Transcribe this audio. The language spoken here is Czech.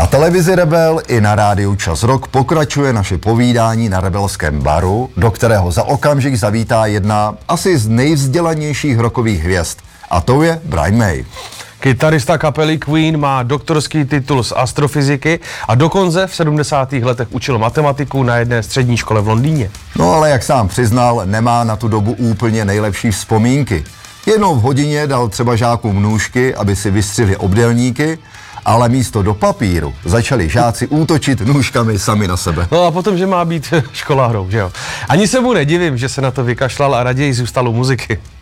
televizi Rebel i na rádiu Čas Rock pokračuje naše povídání na Rebelském baru, do kterého za okamžik zavítá jedna asi z nejvzdělanějších rockových hvězd. A to je Brian May. Kytarista kapely Queen má doktorský titul z astrofyziky a dokonce v 70. letech učil matematiku na jedné střední škole v Londýně. No ale jak sám přiznal, nemá na tu dobu úplně nejlepší vzpomínky. Jednou v hodině dal třeba žákům nůžky, aby si vystřihli obdélníky, ale místo do papíru začali žáci útočit nůžkami sami na sebe. No a potom, že má být školářou, že jo. Ani se mu nedivím, že se na to vykašlal a raději zůstal u muziky.